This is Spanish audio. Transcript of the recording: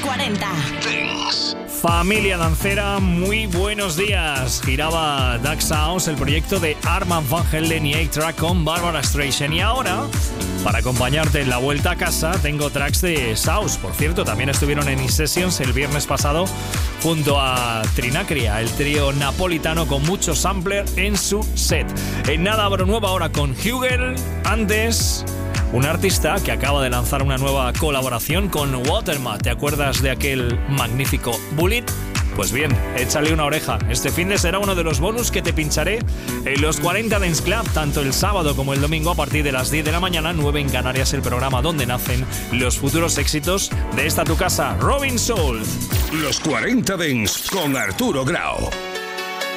40. Dance. Familia dancera, muy buenos días. Giraba Dax House, el proyecto de Armand Van Helden y A-Track con Barbara Streisand. Y ahora, para acompañarte en la vuelta a casa, tengo tracks de Saus. Por cierto, también estuvieron en E-Sessions el viernes pasado junto a Trinacria, el trío napolitano con mucho sampler en su set. En nada abro nueva hora con Hugel. Antes, un artista que acaba de lanzar una nueva colaboración con Watermat. ¿Te acuerdas de aquel magnífico Bullet? Pues bien, échale una oreja. Este finde será uno de los bonus que te pincharé en los 40 Dance Club, tanto el sábado como el domingo a partir de las 10 de la mañana, 9 en Canarias, el programa donde nacen los futuros éxitos de esta tu casa, Robin Soul. Los 40 Dance con Arturo Grau.